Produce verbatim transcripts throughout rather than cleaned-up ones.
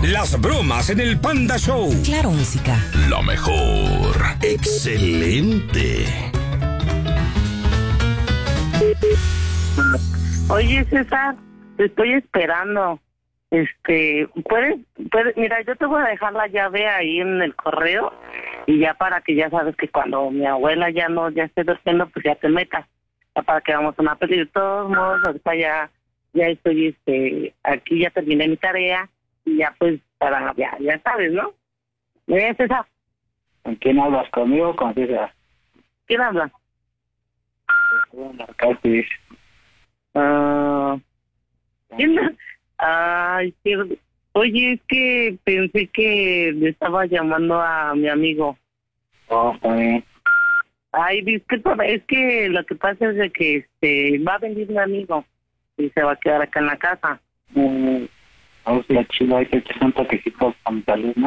Las bromas en el Panda Show. Claro, música. Lo mejor. Excelente. Oye, César, te estoy esperando. Este, ¿puedes, puedes, mira, yo te voy a dejar la llave ahí en el correo y ya para que ya sabes que cuando mi abuela ya no, ya esté durmiendo, pues ya te metas. Ya para que vamos a una peli. De todos modos, ahorita ya, ya estoy, este, aquí ya terminé mi tarea y ya pues, para, ya, ya sabes, ¿no? ¿Eh, César? ¿Con quién hablas? ¿Conmigo o con César? ¿Quién habla? Casi. Ah, ¿quién? Ay, sí. Oye, es que pensé que le estaba llamando a mi amigo. Oh, está bien. Ay, disculpa, es que lo que pasa es de que este va a venir mi amigo y se va a quedar acá en la casa. Mm, o sea, chido, hay que echar un toquecito con salud, ¿no?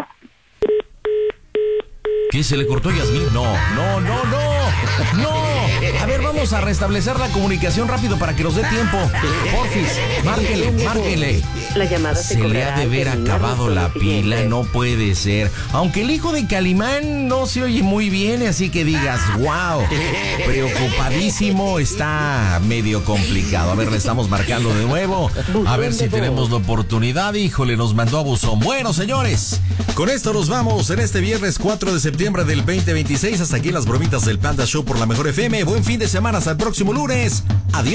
¿Qué, se le cortó a Yasmín? No, no, no, no, no. A ver, vamos a restablecer la comunicación rápido para que nos dé tiempo. Porfis, márquele, márquele. La llamada se, se le ha de haber acabado la pila, no puede ser. Aunque el hijo de Calimán no se oye muy bien, así que digas, wow, preocupadísimo, está medio complicado. A ver, le estamos marcando de nuevo. A ver si tenemos la oportunidad. Híjole, nos mandó a buzón. Bueno, señores, con esto nos vamos en este viernes cuatro de septiembre del veinte veintiséis. Hasta aquí las bromitas del Panda Show por la Mejor F M. Buen fin de semana, hasta el próximo lunes. Adiós.